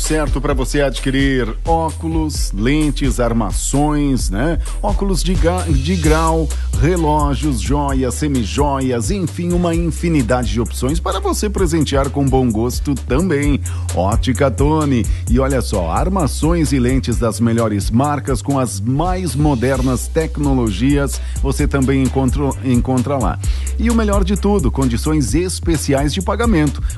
certo para você adquirir óculos, lentes, armações, né? Óculos de grau, relógios, joias, semijoias, enfim, uma infinidade de opções para você presentear com bom gosto também. Ótica Tony. E olha só, armações e lentes das melhores marcas com as mais modernas tecnologias, você também encontra lá. E o melhor de tudo, condições especiais de pagamento.